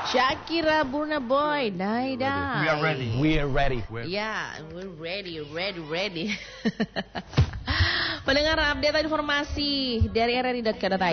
Shakira, Burna Boy, Naida. We are ready. We are ready. Ya, we're ready. Pendengar, update informasi dari RRI.co.id.